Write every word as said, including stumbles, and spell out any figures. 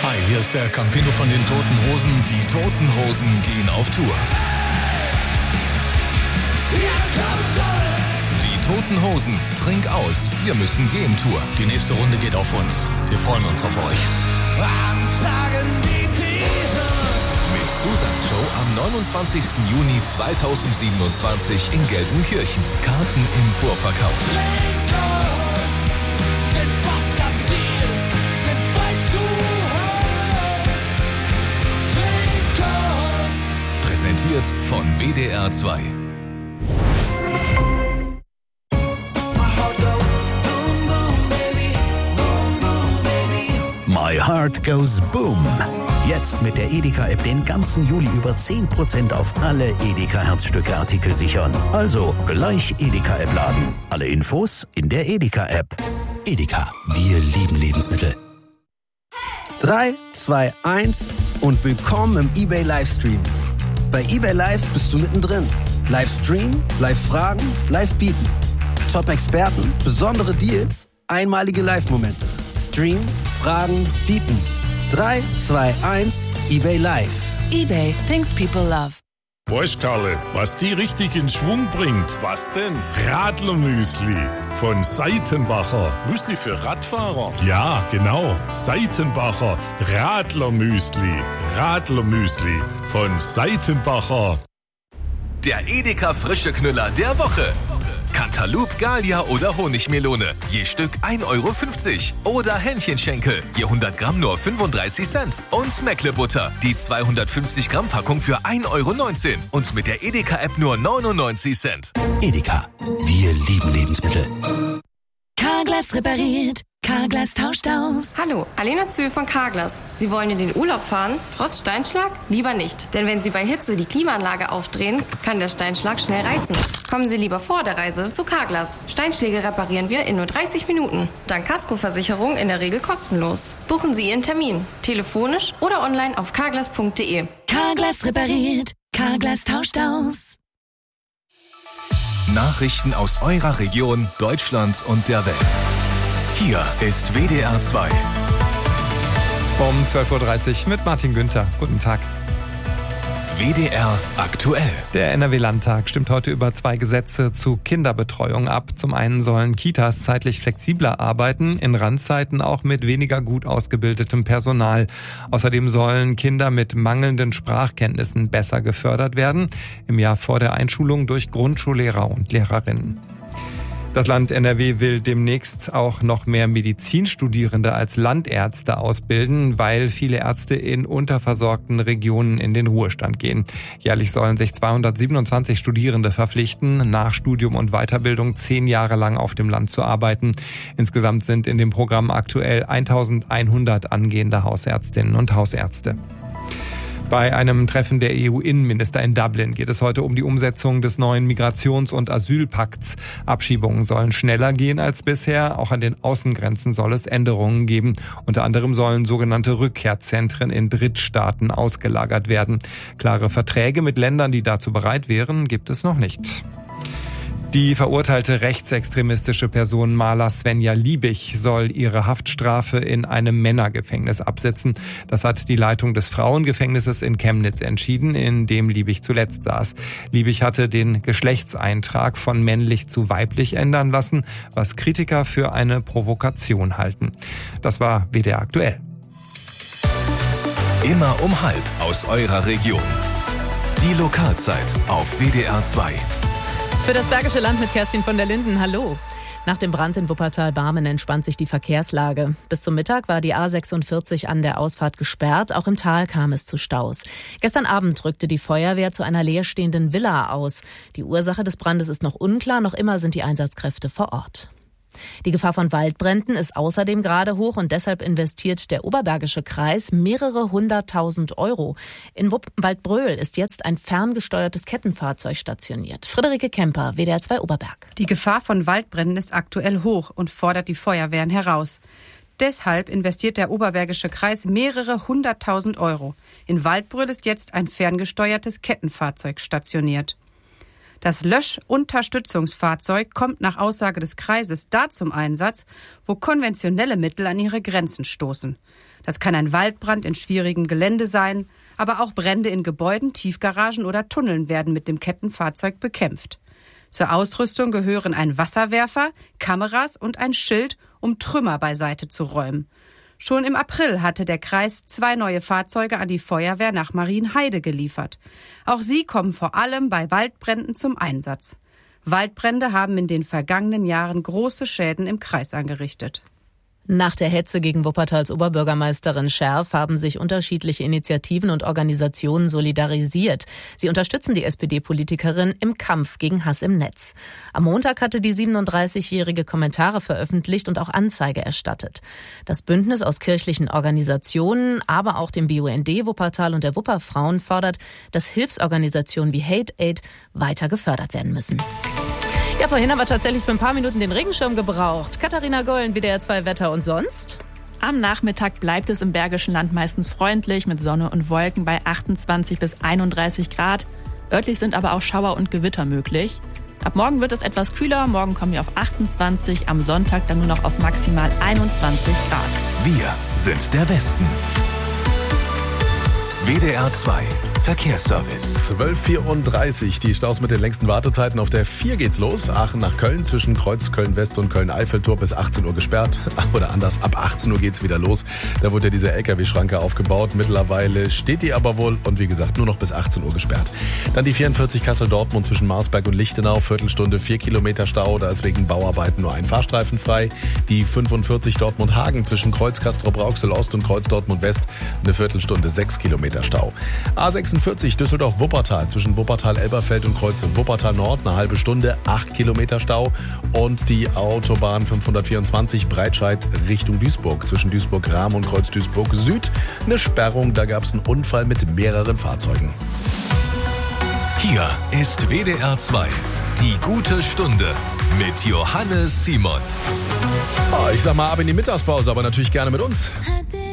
Hi, hier ist der Campino von den Toten Hosen. Die Toten Hosen gehen auf Tour. Die Toten Hosen, trink aus, wir müssen gehen Tour. Die nächste Runde geht auf uns. Wir freuen uns auf euch. Mit Zusatzshow am neunundzwanzigsten Juni zweitausendsiebenundzwanzig in Gelsenkirchen. Karten im Vorverkauf. Präsentiert von W D R zwei. My Heart Goes Boom. Jetzt mit der Edeka-App den ganzen Juli über zehn Prozent auf alle Edeka-Herzstücke-Artikel sichern. Also gleich Edeka-App laden. Alle Infos in der Edeka-App. Edeka, wir lieben Lebensmittel. drei, zwei, eins und willkommen im eBay Livestream. Bei eBay Live bist du mittendrin. Livestream, Live-Fragen, Live-Bieten. Top-Experten, besondere Deals, einmalige Live-Momente. Stream, Fragen, Bieten. drei, zwei, eins, eBay Live. eBay, things people love. Weißt Karle, was die richtig in Schwung bringt? Was denn? Radlermüsli von Seitenbacher. Müsli für Radfahrer? Ja, genau. Seitenbacher Radlermüsli. Radlermüsli von Seitenbacher. Der Edeka Frische Knüller der Woche. Cantaloupe, Gallia oder Honigmelone. Je Stück ein Euro fünfzig. Oder Hähnchenschenkel. Je hundert Gramm nur fünfunddreißig Cent. Und Mecklebutter. Die zweihundertfünfzig Gramm Packung für ein Euro neunzehn. Und mit der Edeka-App nur neunundneunzig Cent. Edeka, wir lieben Lebensmittel. Carglass repariert, Carglass tauscht aus. Hallo, Alena Zühl von Carglass. Sie wollen in den Urlaub fahren, trotz Steinschlag? Lieber nicht. Denn wenn Sie bei Hitze die Klimaanlage aufdrehen, kann der Steinschlag schnell reißen. Kommen Sie lieber vor der Reise zu Carglass. Steinschläge reparieren wir in nur dreißig Minuten. Dank Kaskoversicherung in der Regel kostenlos. Buchen Sie Ihren Termin. Telefonisch oder online auf carglass punkt de. Carglass repariert, Carglass tauscht aus. Nachrichten aus eurer Region, Deutschland und der Welt. Hier ist W D R zwei. Um zwölf Uhr dreißig mit Martin Günther. Guten Tag. W D R aktuell. Der N R W-Landtag stimmt heute über zwei Gesetze zu Kinderbetreuung ab. Zum einen sollen Kitas zeitlich flexibler arbeiten, in Randzeiten auch mit weniger gut ausgebildetem Personal. Außerdem sollen Kinder mit mangelnden Sprachkenntnissen besser gefördert werden, im Jahr vor der Einschulung durch Grundschullehrer und Lehrerinnen. Das Land N R W will demnächst auch noch mehr Medizinstudierende als Landärzte ausbilden, weil viele Ärzte in unterversorgten Regionen in den Ruhestand gehen. Jährlich sollen sich zweihundertsiebenundzwanzig Studierende verpflichten, nach Studium und Weiterbildung zehn Jahre lang auf dem Land zu arbeiten. Insgesamt sind in dem Programm aktuell eintausendeinhundert angehende Hausärztinnen und Hausärzte. Bei einem Treffen der E U-Innenminister in Dublin geht es heute um die Umsetzung des neuen Migrations- und Asylpakts. Abschiebungen sollen schneller gehen als bisher. Auch an den Außengrenzen soll es Änderungen geben. Unter anderem sollen sogenannte Rückkehrzentren in Drittstaaten ausgelagert werden. Klare Verträge mit Ländern, die dazu bereit wären, gibt es noch nicht. Die verurteilte rechtsextremistische Person Maler Svenja Liebig soll ihre Haftstrafe in einem Männergefängnis absitzen. Das hat die Leitung des Frauengefängnisses in Chemnitz entschieden, in dem Liebig zuletzt saß. Liebig hatte den Geschlechtseintrag von männlich zu weiblich ändern lassen, was Kritiker für eine Provokation halten. Das war W D R aktuell. Immer um halb aus eurer Region. Die Lokalzeit auf W D R zwei. Für das Bergische Land mit Kerstin von der Linden. Hallo. Nach dem Brand in Wuppertal-Barmen entspannt sich die Verkehrslage. Bis zum Mittag war die A sechsundvierzig an der Ausfahrt gesperrt. Auch im Tal kam es zu Staus. Gestern Abend rückte die Feuerwehr zu einer leerstehenden Villa aus. Die Ursache des Brandes ist noch unklar. Noch immer sind die Einsatzkräfte vor Ort. Die Gefahr von Waldbränden ist außerdem gerade hoch und deshalb investiert der Oberbergische Kreis mehrere hunderttausend Euro. In Waldbröl ist jetzt ein ferngesteuertes Kettenfahrzeug stationiert. Friederike Kemper, W D R zwei Oberberg. Die Gefahr von Waldbränden ist aktuell hoch und fordert die Feuerwehren heraus. Deshalb investiert der Oberbergische Kreis mehrere hunderttausend Euro. In Waldbröl ist jetzt ein ferngesteuertes Kettenfahrzeug stationiert. Das Löschunterstützungsfahrzeug kommt nach Aussage des Kreises da zum Einsatz, wo konventionelle Mittel an ihre Grenzen stoßen. Das kann ein Waldbrand in schwierigem Gelände sein, aber auch Brände in Gebäuden, Tiefgaragen oder Tunneln werden mit dem Kettenfahrzeug bekämpft. Zur Ausrüstung gehören ein Wasserwerfer, Kameras und ein Schild, um Trümmer beiseite zu räumen. Schon im April hatte der Kreis zwei neue Fahrzeuge an die Feuerwehr nach Marienheide geliefert. Auch sie kommen vor allem bei Waldbränden zum Einsatz. Waldbrände haben in den vergangenen Jahren große Schäden im Kreis angerichtet. Nach der Hetze gegen Wuppertals Oberbürgermeisterin Scherf haben sich unterschiedliche Initiativen und Organisationen solidarisiert. Sie unterstützen die S P D-Politikerin im Kampf gegen Hass im Netz. Am Montag hatte die siebenunddreißigjährige Kommentare veröffentlicht und auch Anzeige erstattet. Das Bündnis aus kirchlichen Organisationen, aber auch dem B U N D Wuppertal und der Wupperfrauen fordert, dass Hilfsorganisationen wie Hate Aid weiter gefördert werden müssen. Ja, vorhin haben wir tatsächlich für ein paar Minuten den Regenschirm gebraucht. Katharina Gollen, W D R zwei Wetter und sonst? Am Nachmittag bleibt es im Bergischen Land meistens freundlich mit Sonne und Wolken bei achtundzwanzig bis einunddreißig Grad. Örtlich sind aber auch Schauer und Gewitter möglich. Ab morgen wird es etwas kühler. Morgen kommen wir auf achtundzwanzig, am Sonntag dann nur noch auf maximal einundzwanzig Grad. Wir sind der Westen. W D R zwei Verkehrsservice. zwölf Uhr vierunddreißig, die Staus mit den längsten Wartezeiten. Auf der vier geht's los. Aachen nach Köln zwischen Kreuz Köln-West und Köln-Eiffeltor bis achtzehn Uhr gesperrt. Oder anders, ab achtzehn Uhr geht's wieder los. Da wurde ja diese L K W-Schranke aufgebaut. Mittlerweile steht die aber wohl und wie gesagt nur noch bis achtzehn Uhr gesperrt. Dann die vierundvierzig Kassel-Dortmund zwischen Marsberg und Lichtenau. Viertelstunde, vier Kilometer Stau. Da ist wegen Bauarbeiten nur ein Fahrstreifen frei. Die fünfundvierzig Dortmund-Hagen zwischen Kreuz Castrop-Rauxel-Ost und Kreuz Dortmund-West. Eine Viertelstunde, sechs Kilometer Stau. A sechsundvierzig Düsseldorf-Wuppertal zwischen Wuppertal-Elberfeld und Kreuz Wuppertal-Nord eine halbe Stunde, acht Kilometer Stau. Und die Autobahn fünfhundertvierundzwanzig Breitscheid Richtung Duisburg zwischen Duisburg-Rahm und Kreuz Duisburg-Süd. Eine Sperrung, da gab es einen Unfall mit mehreren Fahrzeugen. Hier ist W D R zwei, die gute Stunde mit Johannes Simon. So, ich sag mal ab in die Mittagspause, aber natürlich gerne mit uns.